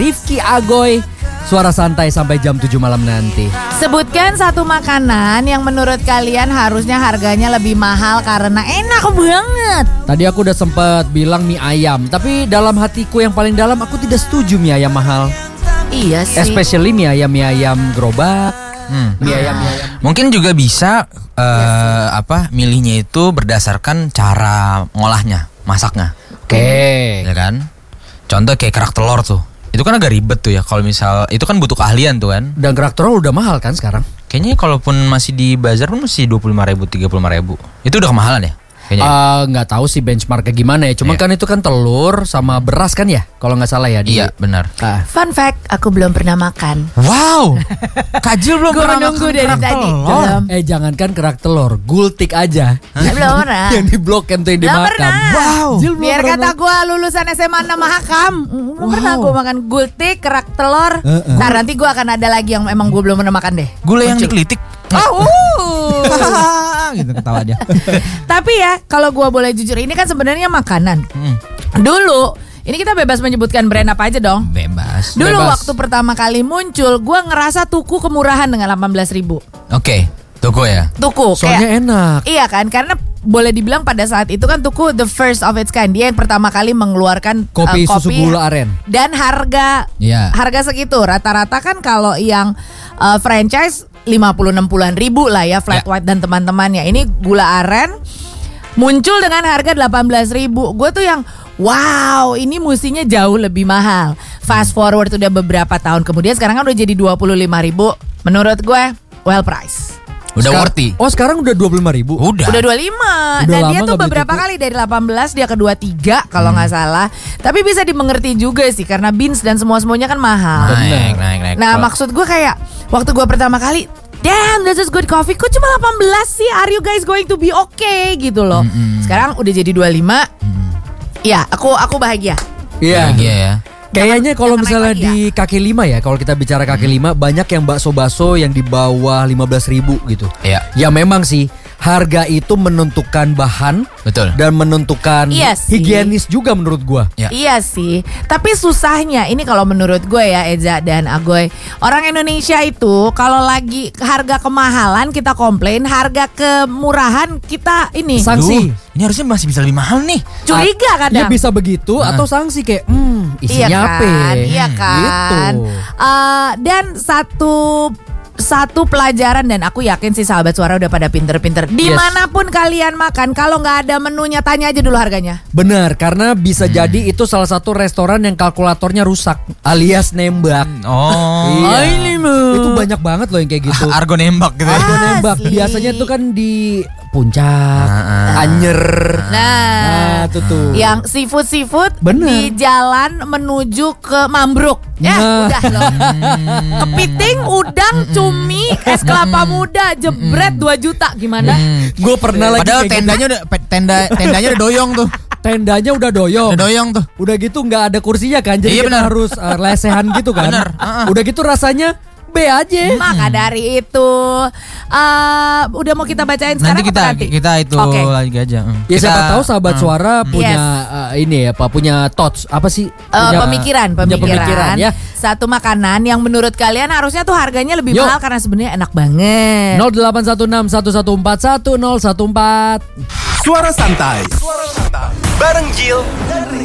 Rifki Agoy. Suara santai sampai jam 7 malam nanti. Sebutkan satu makanan yang menurut kalian harusnya harganya lebih mahal karena enak banget. Tadi aku udah sempat bilang mie ayam, tapi dalam hatiku yang paling dalam aku tidak setuju mie ayam mahal. Iya sih. Especially mie ayam gerobak. Mie ayam. Mungkin juga bisa milihnya itu berdasarkan cara ngolahnya, masaknya. Oke. Ya kan? Contoh kayak kerak telur tuh. Itu kan agak ribet tuh ya. Kalau misal itu kan butuh keahlian tuh kan. Dan kerak telur udah mahal kan sekarang? Kayaknya kalaupun masih di bazar pun masih 25.000, 35.000. Itu udah kemahalan ya? Kayaknya. Nggak tahu sih benchmarknya gimana ya. Cuma kan itu kan telur sama beras kan ya, kalau nggak salah ya. Iya benar. Fun fact, aku belum pernah makan. Wow, Kak Jil belum Gue pernah menunggu makan dari kerak tadi. telur. Belum. Jangankan kerak telur, gultik aja. Belum pernah. Yang di Blok M tuh yang Belum dimakan. pernah. Wow. Jil belum Biar pernah kata gue lulusan SMA 6 Mahakam. Belum pernah gue makan gultik, kerak telur. Nah nanti gue akan ada lagi yang emang gue belum pernah makan deh. Gulai yang dikelitik. gitu ketawa dia. Tapi ya kalau gue boleh jujur, ini kan sebenarnya makanan. Dulu ini kita bebas menyebutkan brand apa aja dong. Bebas. Dulu Bebas. waktu pertama kali muncul, gue ngerasa tuku kemurahan dengan 18.000. Oke, toko ya. Tuku Soalnya kayak, enak. iya kan, karena boleh dibilang pada saat itu kan tuku the first of its kind. Dia yang pertama kali mengeluarkan Kopi susu gula aren. dan harga Iya. harga segitu. Rata-rata kan kalau yang franchise 50-60an ribu lah ya, flat Ya. white dan teman-temannya. Ini gula aren muncul dengan harga 18.000. Gue tuh yang wow, ini mestinya jauh lebih mahal. Fast forward udah beberapa tahun kemudian, sekarang kan udah jadi 25.000. Menurut gue well price. Udah worthy. Oh sekarang udah 25.000. Udah. Udah 25. Udah Dan lama dia tuh nggak beli beberapa tuku. kali dari 18 dia ke 23 kalau nggak salah. Tapi bisa dimengerti juga sih karena beans dan semua-semuanya kan mahal. Naik. Nah maksud gue kayak waktu gue pertama kali, damn this is good coffee, kok cuma 18 sih, are you guys going to be okay gitu loh. Sekarang udah jadi 25. Ya aku bahagia. Iya. Bahagia ya. Kayaknya kalau jangan misalnya naik di kaki lima ya, kalau kita bicara kaki lima, banyak yang bakso-bakso yang di bawah 15.000 gitu. Iya. Ya memang sih harga itu menentukan bahan Betul. dan menentukan Iya sih. higienis juga menurut gua. Ya. Iya sih, tapi susahnya ini kalau menurut gue ya Eza dan Agoy, orang Indonesia itu kalau lagi harga kemahalan kita komplain, harga kemurahan kita ini Sanksi. Duh, ini harusnya masih bisa lebih mahal nih. curiga Ya kadang. bisa begitu atau sanksi kayak isinya Iya apa? kan, iya kan. Gitu. Dan satu pelajaran, dan aku yakin sih sahabat suara udah pada pinter-pinter. Dimanapun kalian makan, kalau nggak ada menunya tanya aja dulu harganya. Benar, karena bisa jadi itu salah satu restoran yang kalkulatornya rusak alias nembak. Oh. Iya. Itu banyak banget loh yang kayak gitu. Argo nembak gitu. Argo nembak. Asli. Biasanya tuh kan di Puncak, Anyer. Nah, Tuh tuh. yang seafood Bener. di jalan menuju ke Mambruk. Ya, Nah. udah loh. Kepiting, udang, cumi, es kelapa muda, jebret 2 juta. Gimana? Gue pernah lagi Padahal kayak tendanya udah doyong tuh. tendanya udah doyong. Udah doyong tuh. Udah gitu nggak ada kursinya kan. Jadi Iya, kita benar. harus lesehan gitu kan. Benar. Udah gitu rasanya B aja. Maka dari itu udah mau kita bacain sekarang Nanti apa kita itu Oke. lagi aja. Ya siapa tahu sahabat suara punya Yes. ini ya Pak, punya thoughts apa sih? Pemikiran punya pemikiran ya. Satu makanan yang menurut kalian harusnya tuh harganya lebih Yuk. mahal karena sebenarnya enak banget. 0816 1144 1014. Suara santai bareng Jill